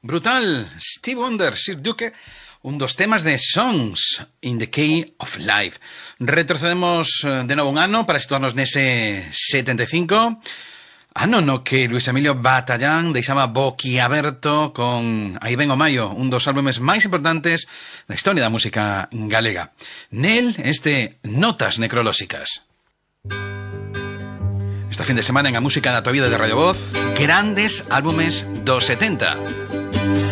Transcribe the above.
Brutal, Steve Wonder, Sir Duke, un dos temas de Songs in the Key of Life. Retrocedemos de novo un ano para situarnos nese 75, ano no que Luis Emilio Batallán deixaba boquiaberto con Aí ven o Maio, un dos álbumes máis importantes da historia da música galega. Nel, Notas Necrolóxicas. Esta fin de semana en a música da tua vida de Radio Voz, grandes álbumes dos 70.